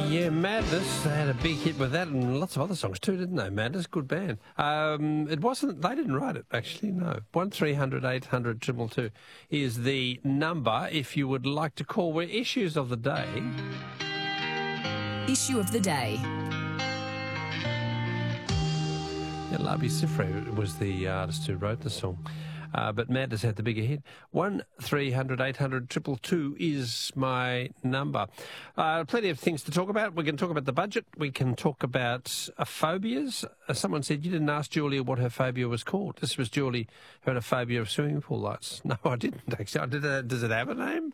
Yeah, Madness, they had a big hit with that and lots of other songs too, didn't they? Madness, good band. It wasn't, they didn't write it actually, no. 1300 800 222 is the number if you would like to call. We're issues of the day. Issue of the day. Yeah, Labi Siffre was the artist who wrote the song. But Madness had the bigger hit. 1300 800 222 is my number. Plenty of things to talk about. We can talk about the budget. We can talk about phobias. Someone said you didn't ask Julia what her phobia was called. This was Julie who had a phobia of swimming pool lights. No, I didn't actually. Does it have a name?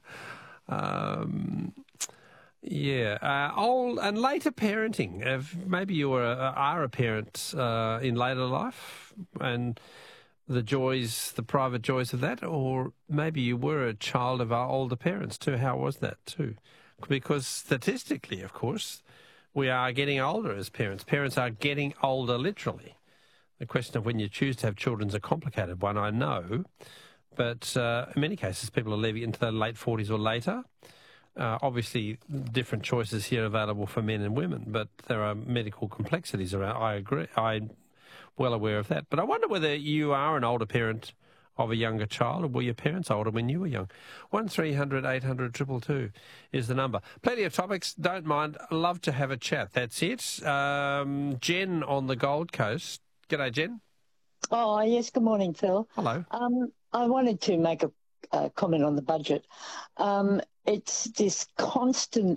Old and later parenting. Maybe you are a parent in later life and the joys, the private joys of that, or maybe you were a child of our older parents too. How was that too? Because statistically, of course, we are getting older as parents. Parents are getting older, literally. The question of when you choose to have children is a complicated one, I know, but in many cases people are leaving into their late 40s or later. Obviously, different choices here available for men and women, but there are medical complexities around. I agree. I'm well aware of that. But I wonder whether you are an older parent of a younger child, or were your parents older when you were young? 1300 800 222 is the number. Plenty of topics. Don't mind. Love to have a chat. That's it. Jen on the Gold Coast. G'day, Jen. Oh, yes. Good morning, Phil. Hello. I wanted to make a comment on the budget. It's this constant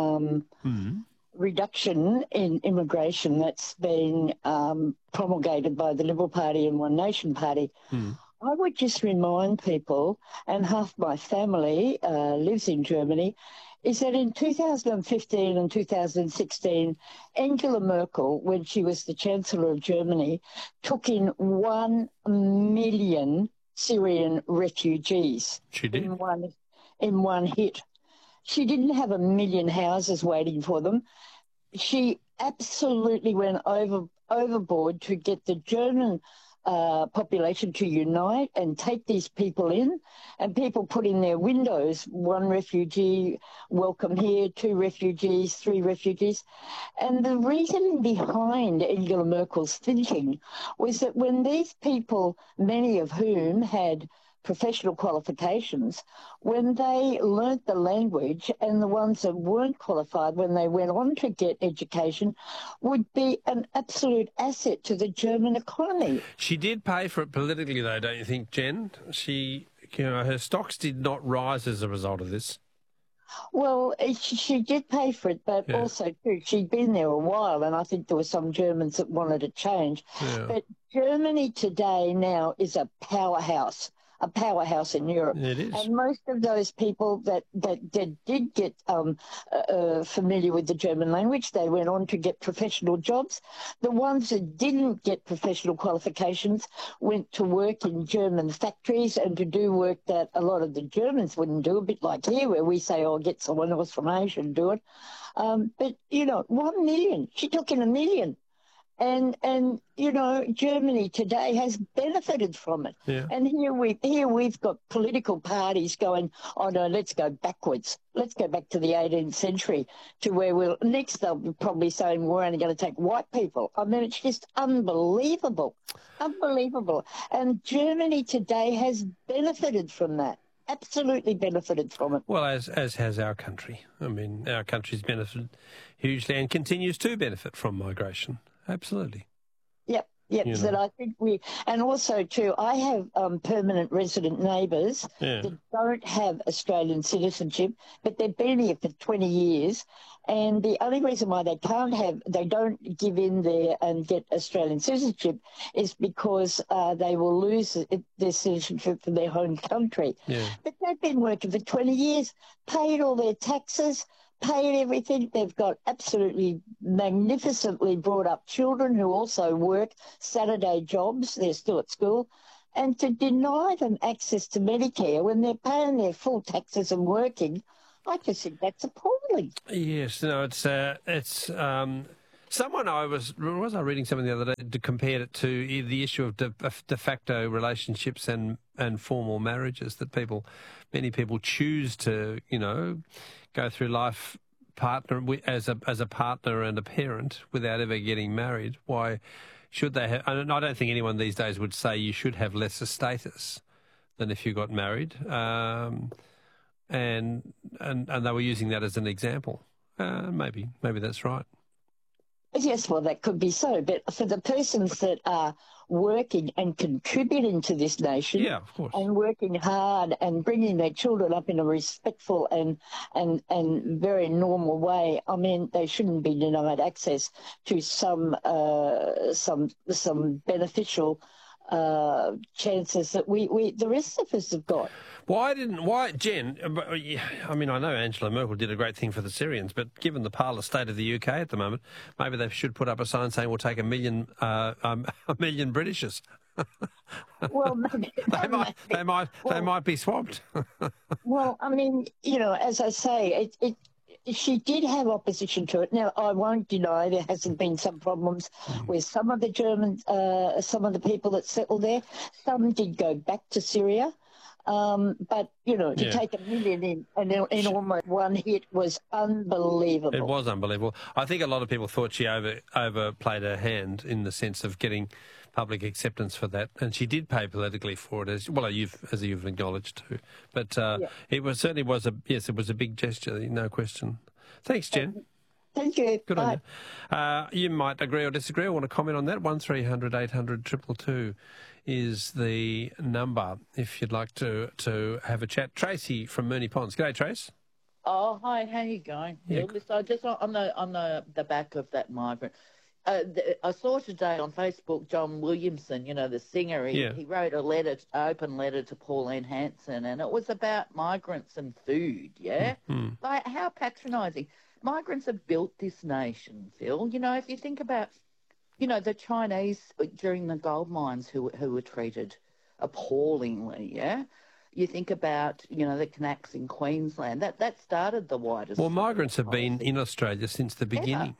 reduction in immigration that's been promulgated by the Liberal Party and One Nation Party. I would just remind people, and half my family lives in Germany, is that in 2015 and 2016, Angela Merkel, when she was the Chancellor of Germany, took in 1 million Syrian refugees. She did. In one hit. She didn't have 1 million houses waiting for them. She absolutely went overboard to get the German population to unite and take these people in, and people put in their windows 1 refugee, welcome here, 2 refugees, 3 refugees. And the reason behind Angela Merkel's thinking was that when these people, many of whom had professional qualifications, when they learnt the language, and the ones that weren't qualified when they went on to get education, would be an absolute asset to the German economy. She did pay for it politically, though, don't you think, Jen? Her stocks did not rise as a result of this. Well, she did pay for it, but also, too, she'd been there a while, and I think there were some Germans that wanted to change. Yeah. But Germany today now is a powerhouse in Europe. It is. And most of those people that did get familiar with the German language, they went on to get professional jobs. The ones that didn't get professional qualifications went to work in German factories and to do work that a lot of the Germans wouldn't do, a bit like here where we say, oh, get someone else from Asia to do it. But, 1 million, she took in 1 million. And Germany today has benefited from it. Yeah. And here we've got political parties going, oh no, let's go backwards. Let's go back to the 18th century to where they'll be probably saying we're only going to take white people. I mean, it's just unbelievable. And Germany today has benefited from that. Absolutely benefited from it. Well, as has our country. I mean, our country's benefited hugely and continues to benefit from migration. Absolutely. Yep. That I think and also too, I have permanent resident neighbours that don't have Australian citizenship, but they've been here for 20 years. And the only reason why they don't give in there and get Australian citizenship is because they will lose their citizenship for their home country. Yeah. But they've been working for 20 years, paid all their taxes, paid everything. They've got absolutely magnificently brought up children who also work Saturday jobs. They're still at school. And to deny them access to Medicare when they're paying their full taxes and working, I just think that's appalling. Yes, it's someone was I reading something the other day to compare it to the issue of de facto relationships and formal marriages that many people choose to, go through life partner as a partner and a parent without ever getting married, why should they have? I don't think anyone these days would say you should have lesser status than if you got married. And they were using that as an example. Maybe that's right. Yes, well, that could be so. But for the persons that are working and contributing to this nation, yeah, of course, and working hard and bringing their children up in a respectful and very normal way, I mean, they shouldn't be denied access to some beneficial chances that we the rest of us have got. Why, Jen, I mean, I know Angela Merkel did a great thing for the Syrians, but given the parlous state of the UK at the moment, maybe they should put up a sign saying we'll take a million Britishers. Well, maybe, they might be swamped. Well, I mean, you know, as I say, she did have opposition to it. Now, I won't deny there hasn't been some problems with some of the Germans, some of the people that settled there. Some did go back to Syria. But, you know, to take $1 million in almost one hit was unbelievable. It was unbelievable. I think a lot of people thought she overplayed her hand in the sense of getting public acceptance for that, and she did pay politically for it, as you've acknowledged too. But it certainly was a big gesture, no question. Thanks, Jen. Thank you. Good on you. You might agree or disagree or want to comment on that. 1300 800 222 is the number if you'd like to have a chat. Tracy from Moonee Ponds. G'day, Trace. Oh, hi. How you going? Yeah. So just on the back of that migrant, I saw today on Facebook John Williamson, you know, the singer. He wrote open letter to Pauline Hanson, and it was about migrants and food. Yeah, like how patronising. Migrants have built this nation, Phil. You know, if you think about, you know, the Chinese during the gold mines who were treated appallingly, yeah? You think about, you know, the Kanaks in Queensland. That started the widest... Well, migrants have been in Australia since the beginning.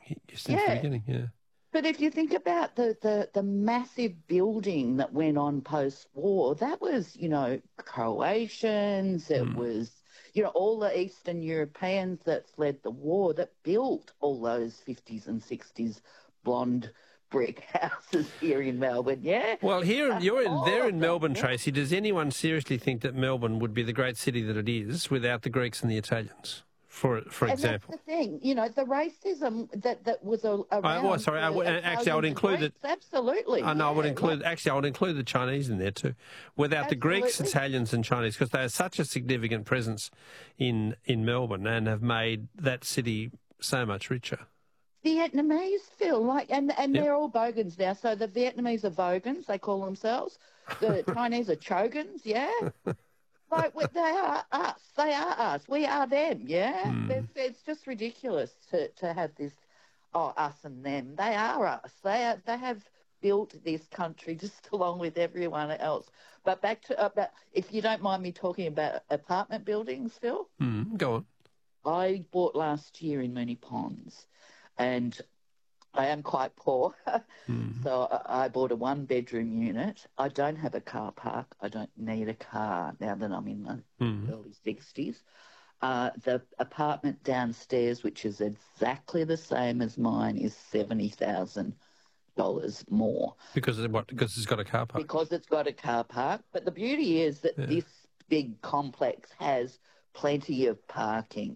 But if you think about the massive building that went on post-war, that was, you know, Croatians, it was... You know, all the Eastern Europeans that fled the war that built all those 50s and 60s blonde brick houses here in Melbourne, yeah? Well, they're in Melbourne, Tracy. Does anyone seriously think that Melbourne would be the great city that it is without the Greeks and the Italians, for example? And that's the thing, you know, the racism that was around... Actually, I would include it... Absolutely. I would include the Chinese in there too. Without the Greeks, Italians and Chinese, because they are such a significant presence in Melbourne and have made that city so much richer. Vietnamese, Phil, and they're all Bogans now. So the Vietnamese are Vogans, they call themselves. The Chinese are Chogans, yeah? Like, they are us. They are us. We are them, yeah? It's just ridiculous to have this, us and them. They are us. They have built this country just along with everyone else. But back to, if you don't mind me talking about apartment buildings, Phil. Go on. I bought last year in Moonee Ponds, and I am quite poor, so I bought a one-bedroom unit. I don't have a car park. I don't need a car now that I'm in the early 60s. The apartment downstairs, which is exactly the same as mine, is $70,000 more. Because of what? Because it's got a car park. Because it's got a car park. But the beauty is that this big complex has plenty of parking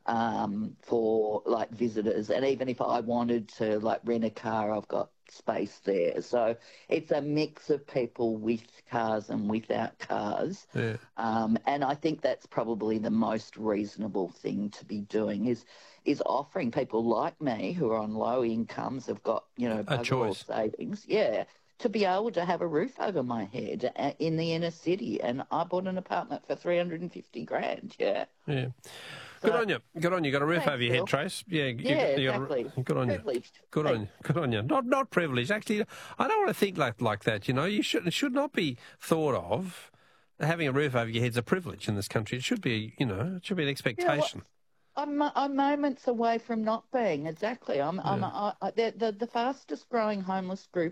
for like visitors, and even if I wanted to like rent a car, I've got space there. So it's a mix of people with cars and without cars. And I think that's probably the most reasonable thing to be doing is offering people like me who are on low incomes, have got, you know, a choice, savings, to be able to have a roof over my head in the inner city. And I bought an apartment for $350,000. Yeah. Good on you. Good on you. Got a roof over your head, Trace. Exactly. Good on you. Good on you. Good on you. Not privileged. Actually, I don't want to think like that. You know, it should not be thought of. Having a roof over your head is a privilege in this country. It should be, you know, it should be an expectation. I'm moments away from not being. Exactly. I'm the fastest growing homeless group